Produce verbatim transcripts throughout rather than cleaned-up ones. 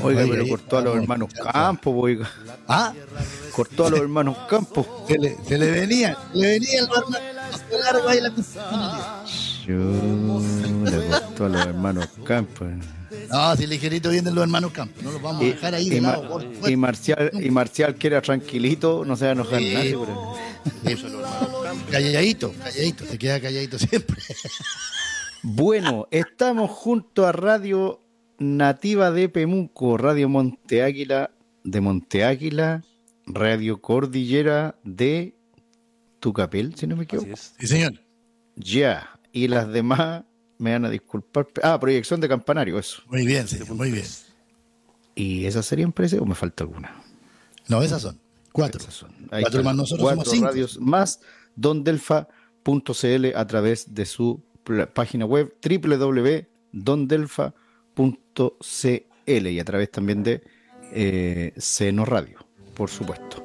Oiga, Oiga, pero ahí cortó a los estamos, hermanos chacha. Campos, oiga. Ah, Cortó a los hermanos Campos. se le, se le venía, se le venía el barba se largo ahí la cosa. Yo le cortó a los hermanos Campos. No, si ligerito vienen los hermanos Campos, no los vamos a Y, dejar ahí de y, Ma- lado. Por y supuesto. Marcial, y Marcial que era tranquilito, no se va a enojar Sí. nadie. Pero... Calladito, calladito, se queda calladito siempre. Bueno, estamos junto a Radio Nativa de Pemuco, Radio Monte Águila de Monte Águila, Radio Cordillera de Tucapel, si no me equivoco. Sí, señor. Ya, y las demás me van a disculpar. Ah, Proyección de Campanario, eso. Muy bien, señor, muy bien. ¿Y esas serían empresas o me falta alguna? No, esas son. Cuatro. Esas son. Ahí Cuatro están, más nosotros cuatro somos cinco. radios más dondelfa punto c l a través de su pl- página web doble u doble u doble u punto dondelfa punto c l y a través también de eh, Seno Radio, por supuesto.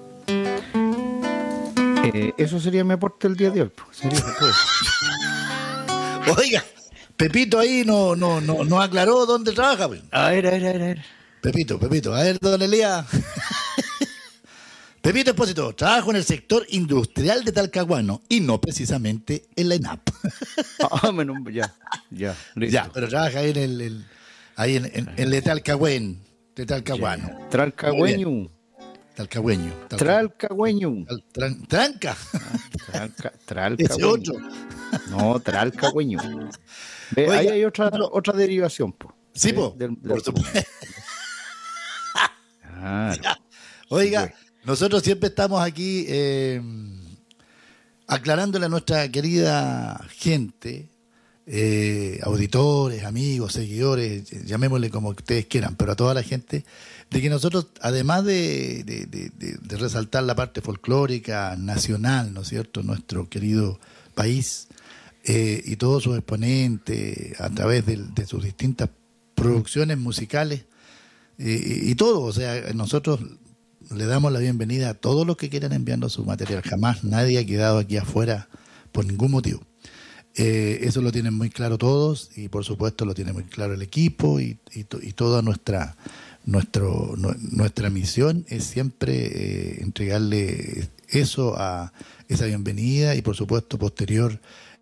Eh, eso sería mi aporte el día de hoy. Pues. Sería todo. Oiga, Pepito ahí no, no, no, no aclaró dónde trabaja. Pues. A ver, a ver, a ver, a ver. Pepito, Pepito, a ver, don Elías. Pepito Espósito, trabajo en el sector industrial de Talcahuano y no precisamente en la ENAP. Ah, menos, ya, ya, listo. Ya, pero trabaja ahí en el, el ahí en, en, en el de Talcahuén, de Talcahuano. Ya. Tralcagüeño. Talcahueño. Tralcagüeño. Tal- tran- tranca. Tralca, Ese tralcagüeño. otro. No, tralcagüeño. Ve, Oiga, ahí hay otra, otra derivación, po. Sí, De- po, del- del- por supuesto. Claro. Oiga, Sí, nosotros siempre estamos aquí eh, aclarándole a nuestra querida gente, eh, auditores, amigos, seguidores, llamémosle como ustedes quieran, pero a toda la gente, de que nosotros, además de, de, de, de, de resaltar la parte folclórica nacional, ¿no es cierto?, nuestro querido país, eh, y todos sus exponentes, a través de, de sus distintas producciones musicales, eh, y todo, o sea, nosotros le damos la bienvenida a todos los que quieran enviando su material. Jamás nadie ha quedado aquí afuera por ningún motivo. Eh, eso lo tienen muy claro todos y por supuesto lo tiene muy claro el equipo y, y, to- y toda nuestra nuestro nu- nuestra misión es siempre eh, entregarle eso a esa bienvenida y por supuesto posterior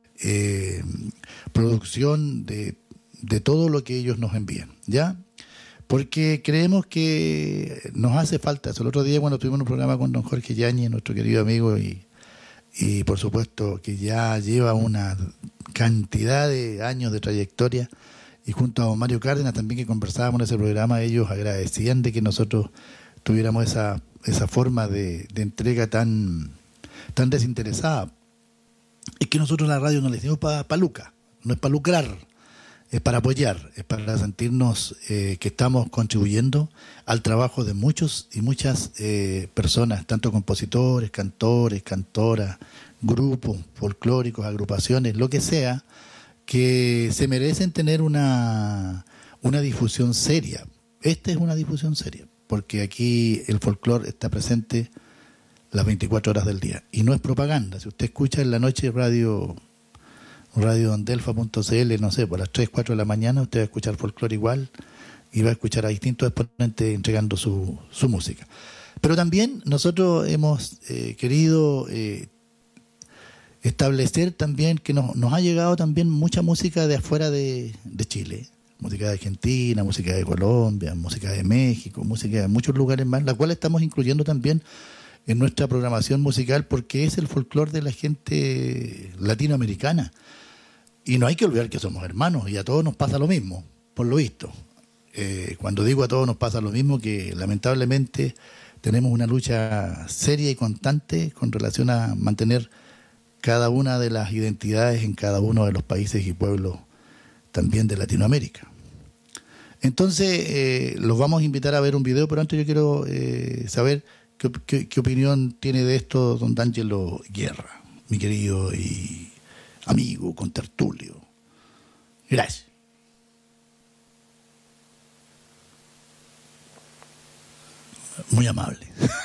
eh, producción de, de todo lo que ellos nos envían, ¿ya? Porque creemos que nos hace falta eso. El otro día cuando tuvimos un programa con don Jorge Yáñez, nuestro querido amigo, y, y por supuesto que ya lleva una cantidad de años de trayectoria, y junto a don Mario Cárdenas también que conversábamos en ese programa, ellos agradecían de que nosotros tuviéramos esa, esa forma de, de entrega tan, tan desinteresada. Es que nosotros la radio no le decimos para pa lucas, no es para lucrar. Es para apoyar, es para sentirnos eh, que estamos contribuyendo al trabajo de muchos y muchas eh, personas, tanto compositores, cantores, cantoras, grupos folclóricos, agrupaciones, lo que sea, que se merecen tener una, una difusión seria. Esta es una difusión seria, porque aquí el folclore está presente las veinticuatro horas del día. Y no es propaganda. Si usted escucha en la noche radio... radio dondelfa punto c l, no sé, por las tres, cuatro de la mañana usted va a escuchar folclore igual y va a escuchar a distintos exponentes entregando su, su música. Pero también nosotros hemos eh, querido eh, establecer también que nos, nos ha llegado también mucha música de afuera de, de Chile, música de Argentina, música de Colombia, música de México, música de muchos lugares más, la cual estamos incluyendo también en nuestra programación musical porque es el folclore de la gente latinoamericana. Y no hay que olvidar que somos hermanos y a todos nos pasa lo mismo, por lo visto. Eh, cuando digo a todos nos pasa lo mismo, que lamentablemente tenemos una lucha seria y constante con relación a mantener cada una de las identidades en cada uno de los países y pueblos también de Latinoamérica. Entonces, eh, los vamos a invitar a ver un video, pero antes yo quiero eh, saber qué, qué, qué opinión tiene de esto don D'Angelo Guerra, mi querido y amigo contertulio. Gracias. Muy amable.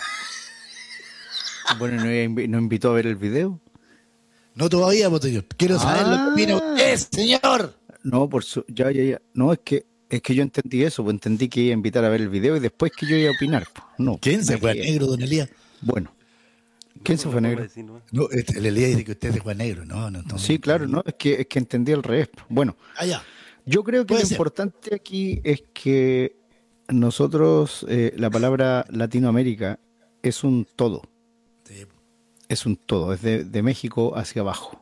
Bueno, ¿no invi- ¿no invitó a ver el video? No todavía, pues, señor. Quiero saber Ah. lo que opina usted, señor. No, por su... Ya, ya, ya. No, es que Es que yo entendí eso, pues entendí que iba a invitar a ver el video y después que yo iba a opinar. Pues. No, ¿Quién se de fue a que- negro, don Elías? Bueno, No, ¿quién pero se una fue forma de negro? decir, ¿no? No, este, el Elías dice que usted se fue a negro. No, no, no. Sí, claro, no, es que, es que entendí al revés. Pues. Bueno, Ah, ya. yo creo que lo Puede ser. importante aquí es que nosotros, eh, la palabra Latinoamérica es un todo, Sí. es un todo, es de, de México hacia abajo.